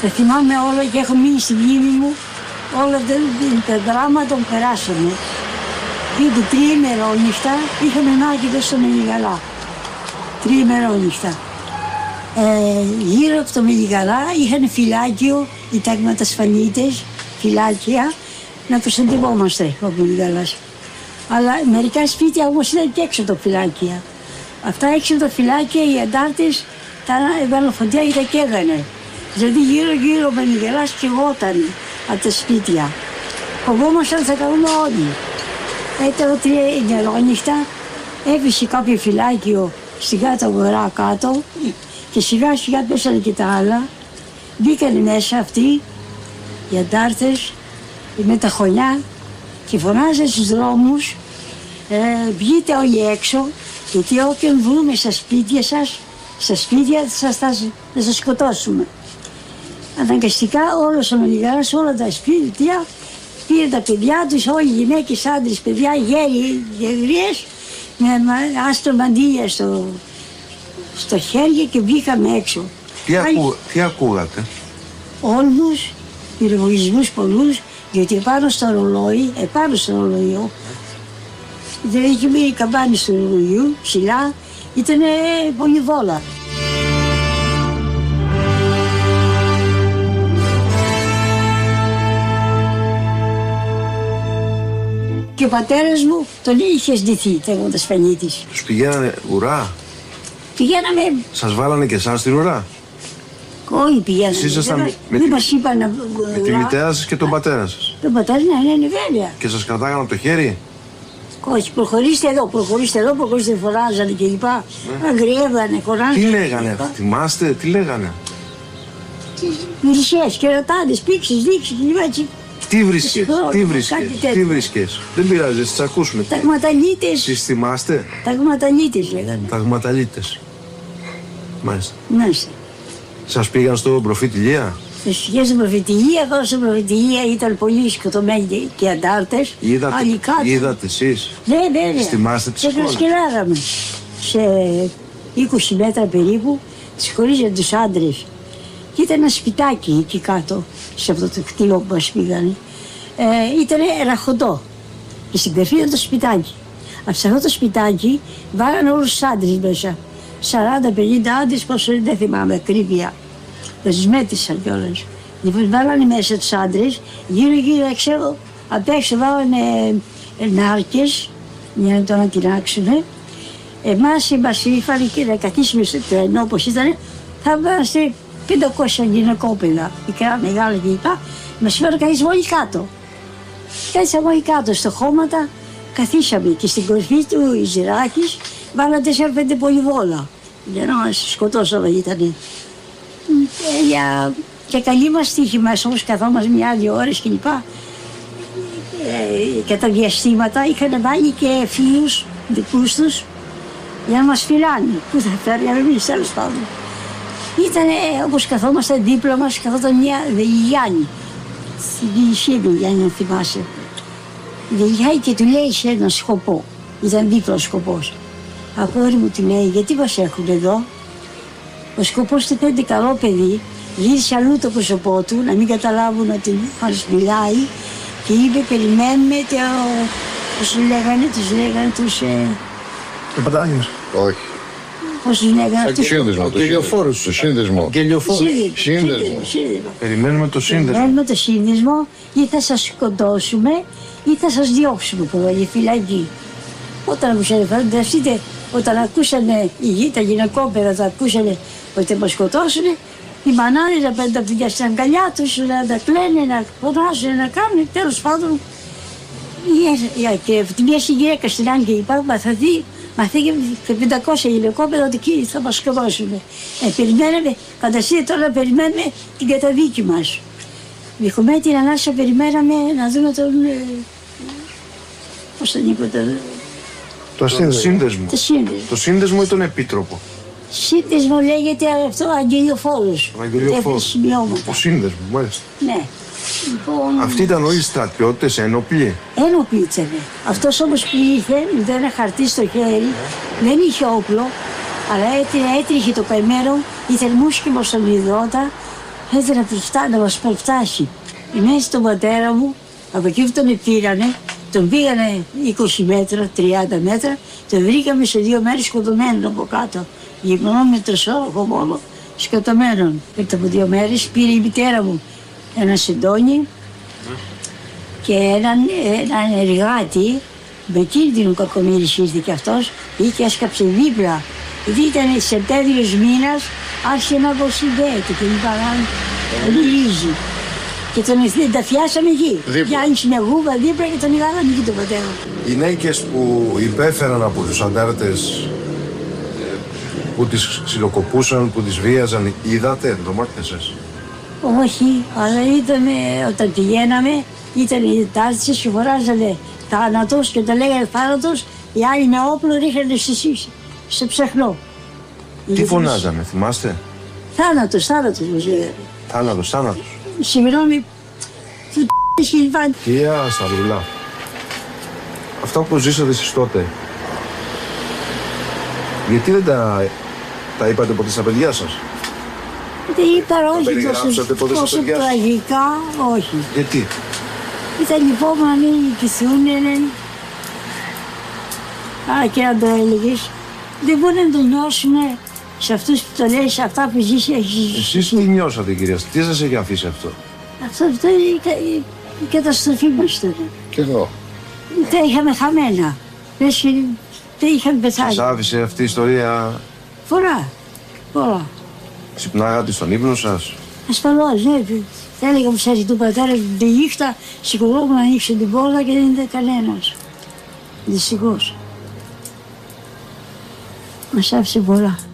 Τα θυμάμαι όλα και έχω μείνει στη μνήμη μου. Όλα τα δράματα που περάσαμε. Πήγε τριημερόνυχτα, είχαμε μάρκετο στο Μελιγαλά. Τριημερόνυχτα. Γύρω από το Μελιγαλά είχαν φυλάκιο οι ταγματασφαλίτες, φυλάκια, να προστατευόμαστε ο Μελιγαλάς. Αλλά μερικά σπίτια όμως ήταν και έξω το φυλάκια. Αυτά έξω το φυλάκια οι αντάρτες τα έβαλαν φωτιά και τα καίγανε. Δηλαδή γύρω-γύρω ο Μελιγαλάς καιγόταν από τα σπίτια. Φοβόμασταν θα κάνουμε όλοι. Ήταν 3 ημερόνυχτα, έπεσε κάποιο φυλάκιο στην κάτω αγορά κάτω και σιγά σιγά πέσανε και τα άλλα. Μπήκανε μέσα αυτοί οι αντάρτες με τα χωνιά και φωνάζαν στους δρόμους βγείτε όλοι έξω γιατί όποιον βρούμε στα σπίτια σας, θα σας σκοτώσουμε. Αναγκαστικά όλος ο Μελιγαλάς, όλα τα σπίτια πήρε τα παιδιά τους, όλοι οι γυναίκες, άντρες, παιδιά, γέροι, γερίες, με άστρο μαντήλια στο χέρι και βγήκαμε έξω. Τι ακούγατε? Όλους, πυροβολισμούς πολλούς, γιατί επάνω στο ρολόι, δεν είχε μείνει η καμπάνη του ρολογιού, ψηλά, ήταν πολυβόλα. Και ο πατέρας μου τον είχε σντηθεί, ταγματασφαλίτης. Τους πηγαίνανε ουρά? Πηγαίναμε. Σας βάλανε και εσάς στην ουρά? Όχι, πηγαίναμε. Εσείς ήσασταν δεν μας είπαν να... με τη μητέρα σας και τον πατέρα σας? Τον πατέρα, ναι, βέβαια. Και σας κρατάγανε από το χέρι? Όχι, προχωρήστε εδώ, φωνάζανε κλπ. Αγριεύανε, χωράνε. Τι λέγανε, θυμάστε, τι λέγανε? Μυρισιές, κερατάδες, πήξεις, δείξεις κλπ. Τι βρίσκες, δεν πειράζει, τις ακούσουμε. Ταγματαλίτες. Τις θυμάστε? Ταγματαλίτες λέγανε. Ταγματαλίτες. Μάλιστα. Μάλιστα. Σας πήγαν στο προφητηλία? Στις στην προφητηλία, εδώ στην προφητηλία ήταν πολύ σκοτωμένοι και αντάρτες. Είδατε εσείς? Ναι, βέβαια. Θυμάστε τις εικόνες? Και σκελάραμε. Σε 20 μέτρα περίπου, τις χωρίζαν τους άντρες. Και ήταν ένα σπιτάκι εκεί κάτω, σε αυτό το κτίριο που μας πήγανε. Ήταν ραχοντό. Και στην κορφή ήταν το σπιτάκι. Από σε αυτό το σπιτάκι βάλανε όλους τους άντρες μέσα. 40-50 άντρες, πόσο δεν θυμάμαι, ακρίβεια. Δεν τους μέτρησαν κιόλας. Λοιπόν, βάλανε μέσα τους άντρες, γύρω-γύρω έξω, απ' έξω βάλανε νάρκες για να τον αντινάξουνε. Εμάς μας ήρθαν και να καθίσουμε στο τρένο όπως ήταν, θα είμαστε 500 γυναικόπαιδα, μικρά, μεγάλα κλπ. Μας είπαν να καθίσουμε όλοι κάτω. Κάτσαμε όλοι κάτω στο χώματα, καθίσαμε και στην κορφή του Ιζηράκης βάλανε 4-5 πολυβόλα. Για να μας σκοτώσαμε ήτανε. Για καλή μας τύχη μας, όμως καθόμαστε 1-2 ώρες κλπ. Και τα διαστήματα είχαν βάλει και φίλους δικούς τους για να μας φυλάνε. Πού θα φέρνει εμείς, τέλος πάντων. Ήταν όπως καθόμασταν δίπλα μας, καθόταν μια Δελιγιάννη. Στην Κινησίδου, για να θυμάσαι. Η Δελιγιάννη και του λέει σε έναν σκοπό. Ήταν δίπλα ο σκοπός. Αγόρι μου, του λέει, γιατί μας έχουν εδώ? Ο σκοπός του πέντε καλό παιδί, γύρισε αλλού το πρόσωπό του, να μην καταλάβουν ότι μας μιλάει και είπε περιμένουμε πώς τους λέγανε τους... Επαντάνιους. Όχι. Πώς τους λέγανε αυτούς. Το γελιοφόρους. Το σύνδεσμο. Σύνδεσμο. Περιμένουμε το σύνδεσμο. Περιμένουμε το σύνδεσμο ή θα σας σκοτώσουμε ή θα σας διώξουμε που έλεγε φυλακή. Όταν ακούσανε, φανταστείτε, όταν ακούσανε τα γυναικόπαιδα, τα ακούσανε ότι θα μας σκοτώσουνε, οι μανάδες να παίρνουν τα παιδιά στην αγκαλιά τους, να τα κλαίνε, να φωνάζουν, να κάνουν, τέλος πάντων. Και μια γυναίκα στην Άγγελ υπάρχει, μαθήκε 500 γυναικόπαιδα ότι εκεί θα μας σκοτώσουνε. Περιμέναμε, φανταστείτε τώρα να περιμένουμε την καταδίκη μας. Διχωμένη την ανάσα περιμέναμε να δούμε τον... πώς τον είπατε... Το σύνδεσμο. Το σύνδεσμο ή τον επίτροπο? Σύνδεσμο λέγεται αυτό Αγγελιοφόρος. Ο σύνδεσμο, μάλιστα. Ναι. Λοιπόν... Αυτοί ήταν όλοι στρατιώτες ένοπλοι? Ένοπλοι ήτανε. Αυτός όμως που ήρθε με ένα χαρτί στο χέρι, δεν είχε όπλο, αλλά έτριχε το καημένο, ήταν μουσκιμο στον υδρότα Έτσι να μας προφτάσει. Η μέση στον πατέρα μου, από εκεί που τον πήρανε, τον πήγανε 20 μέτρα, 30 μέτρα, τον βρήκαμε σε 2 μέρες σκοτωμένον από κάτω. Γυμνό με τρεσόροχο μόνο, σκοτωμένον. Ήρθε από 2 μέρες, πήρε η μητέρα μου ένα σεντόνι και έναν εργάτη, με κίνδυνο κακομοίρης ήρθε κι αυτός, και έσκαψε δίπλα. Γιατί ήταν Σεπτέμβριος μήνας, άρχισε να αποσυνδέεται και είπαν μυρίζει. Και τον ενταφιάσαμε εκεί. Πιάνει μια γούβα δίπλα και τον βγάλαμε εκεί τον πατέρα. Οι γυναίκες που υπέφεραν από τους αντάρτες, που τις ξυλοκοπούσαν, που τις βίαζαν, είδατε, το μάθετε σας? Όχι, αλλά όταν πηγαίναμε, ήταν οι τάρτσες και φοράζανε θάνατος και το λέγανε θάνατος, οι άλλοι με όπλο ρίχνανε σε ψαχνό. Τι φωνάζανε, θυμάστε? Θάνατος, θάνατος μας λέγανε. Θάνατος, θάνατος. Συγγνώμη, του Σιλβάνη. Κυρία Σταυρουλά, αυτά που ζήσατε εσείς τότε, γιατί δεν τα είπατε ποτέ στα παιδιά σας? Δεν είπα όχι τόσο τραγικά, όχι. Γιατί? Ήταν λυπόμουν να μην νικηθούν, και να το έλεγες. Δεν μπορεί να το νιώσουμε σε αυτούς που το λες, αυτά που ζήσει. Εσείς τι νιώσατε, κυρία, τι σας έχει αφήσει αυτό? Αυτό είναι η καταστροφή μας τότε. Κι εγώ. Τα είχαμε χαμένα. Δεν είχαμε πεθάνει. Σας άφησε αυτή η ιστορία? Πολλά. Ξυπνάγατε στον ύπνο σας? Ασφαλώς, ναι. Θα έλεγα που σας του πατέρα τη νύχτα, σηκωγόμουν να ανοίξω την πόρτα και δεν ήταν κανένας. Δυστυχώς. Μας άφησε πολλά.